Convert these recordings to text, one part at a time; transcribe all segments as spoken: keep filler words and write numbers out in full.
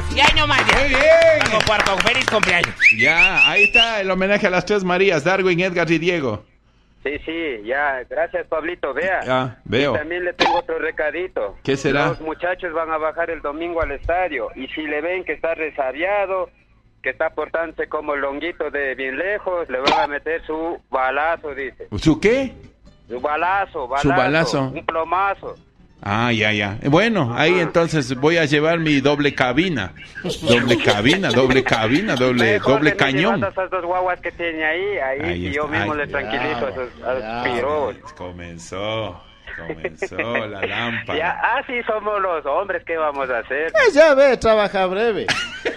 Y ahí nomás. Ya. Muy bien. Vamos, Puerto, feliz cumpleaños. Ya, ahí está el homenaje a las tres Marías, Darwin, Edgar y Diego. Sí, sí, ya, gracias Pablito, vea. Ya, veo. Y también le tengo otro recadito. ¿Qué será? Los muchachos van a bajar el domingo al estadio y si le ven que está resabiado, que está portándose como el longuito de bien lejos, le van a meter su balazo, dice. ¿Su qué? Su balazo, balazo. Su balazo. Un plomazo. Ah, ya, ya. Bueno, ahí entonces voy a llevar mi doble cabina. Doble cabina, doble cabina, doble, Mejor doble le cañón. llevas a esas dos guaguas que tiene ahí, ahí, Ahí y yo está, mismo ahí. le tranquilizo a esos, a esos pirobos. Comenzó, comenzó la lámpara. Ya, así somos los hombres, ¿qué vamos a hacer? Eh, ya ve, trabaja breve.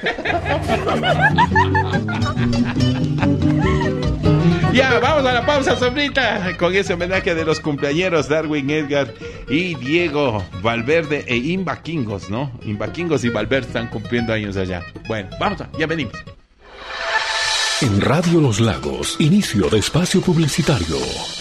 Ya, vamos a la pausa, sombrita, con ese homenaje de los cumpleañeros Darwin, Edgar y Diego Valverde e Imbaquingos, ¿no? Imbaquingos y Valverde están cumpliendo años allá. Bueno, vamos, a, ya venimos. En Radio Los Lagos, inicio de espacio publicitario.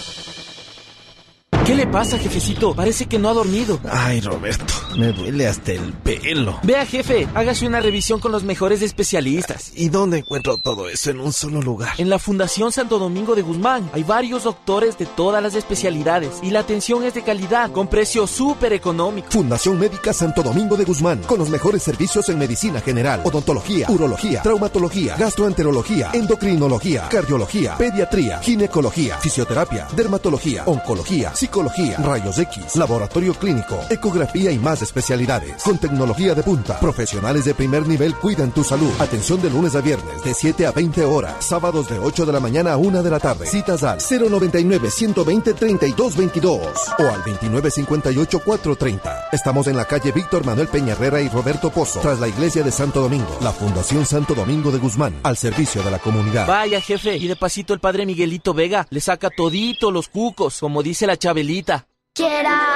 ¿Qué le pasa, jefecito? Parece que no ha dormido. Ay, Roberto, me duele hasta el pelo. Vea, jefe, hágase una revisión con los mejores especialistas. ¿Y dónde encuentro todo eso en un solo lugar? En la Fundación Santo Domingo de Guzmán hay varios doctores de todas las especialidades y la atención es de calidad, con precio súper económico. Fundación Médica Santo Domingo de Guzmán, con los mejores servicios en medicina general, odontología, urología, traumatología, gastroenterología, endocrinología, cardiología, pediatría, ginecología, fisioterapia, dermatología, oncología, psicología, rayos X, laboratorio clínico, ecografía y más especialidades. Con tecnología de punta, profesionales de primer nivel cuidan tu salud. Atención de lunes a viernes de siete a veinte horas, sábados de ocho de la mañana a una de la tarde. Citas al cero noventa y nueve, ciento veinte, treinta y dos veintidós o al veintinueve cincuenta y ocho, cuatrocientos treinta. Estamos en la calle Víctor Manuel Peña Herrera y Roberto Pozo, tras la iglesia de Santo Domingo. La Fundación Santo Domingo de Guzmán, al servicio de la comunidad. Vaya, jefe, y de pasito el padre Miguelito Vega le saca todito los cucos, como dice la Chabelita. Quiera